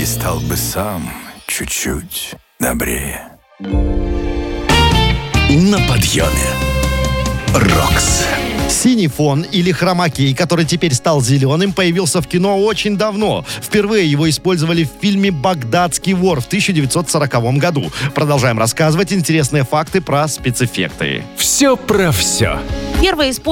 и стал бы чуть-чуть добрее. На подъеме. Рокс. Синий фон или хромакей, который теперь стал зеленым, появился в кино очень давно. Впервые его использовали в фильме «Багдадский вор» в 1940 году. Продолжаем рассказывать интересные факты про спецэффекты. Все про все. Первое использование